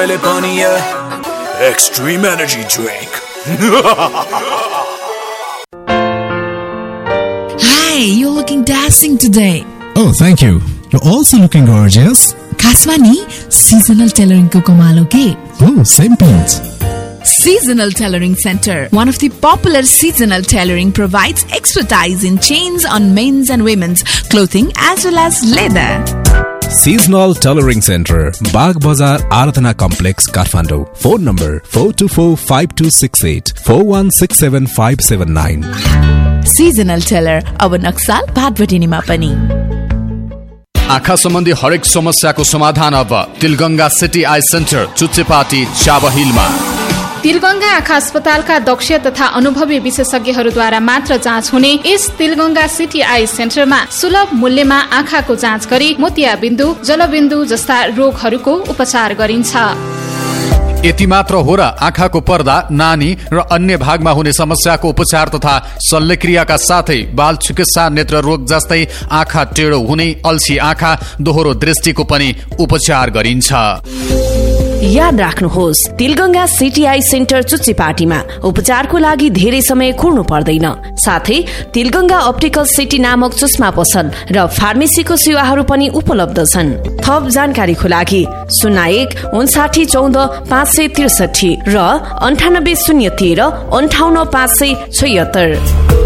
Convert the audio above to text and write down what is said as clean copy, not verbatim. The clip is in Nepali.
जहिले पनि Extreme Energy Drink. Hey, you're looking dazzling today. Oh, thank you. You're also looking gorgeous. Kaswani, seasonal tailoring ko kamalo ke. Oh, same pants. Seasonal Tailoring Center, one of the popular seasonal tailoring, provides expertise in chains on men's and women's clothing as well as leather. Seasonal Tailoring Center, Bagh Bazar, Aradhana Complex, Kathmandu. Phone number 424-5268, 4167579. Seasonal Tailor, अब नक्साल भाटबटिनीमा पनि। आँखा सम्बन्धी हरेक समस्याको समाधान अब Tilganga city I centre, Chuchepati, चाबहिलमा। Tilganga आँखा अस्पतालका दक्ष तथा अनुभवी विशेषज्ञहरूद्वारा मात्र जाँच हुने यस तिलगंगा सिटी आई सेन्टरमा सुलभ मूल्यमा आँखाको जाँच गरी मोतियाबिन्दु, जलबिन्दु जस्ता रोगहरूको उपचार गरिन्छ। यति मात्र हो र आँखाको पर्दा, नानी र अन्य भागमा हुने समस्याको उपचार तथा शल्यक्रियाका साथै बाल चिकित्सा, नेत्र रोग जस्तै आँखा टेढो हुने, अल्छी आँखा, दोहोरो दृष्टिको पनि उपचार गरिन्छ। याद राख्नुहोस्, तिलगंगा सिटी आई सेन्टर चुच्चेपाटीमा उपचारको लागि धेरै समय कुर्नु पर्दैन। साथै तिलगंगा अप्टिकल सिटी नामक चस्मा पसल र फार्मेसीको सेवाहरू पनि उपलब्ध छन्। थप जानकारीको लागि 01 59 14 563 र 98 013 58 576।